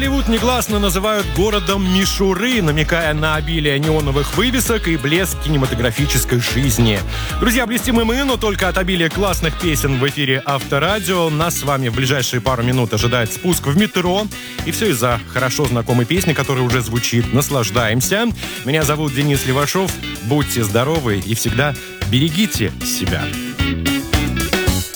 Голливуд негласно называют городом мишуры, намекая на обилие неоновых вывесок и блеск кинематографической жизни. Друзья, блестим мы, но только от обилия классных песен в эфире Авторадио. Нас с вами в ближайшие пару минут ожидает спуск в метро. И все из-за хорошо знакомой песни, которая уже звучит. Наслаждаемся. Меня зовут Денис Левашов. Будьте здоровы и всегда берегите себя.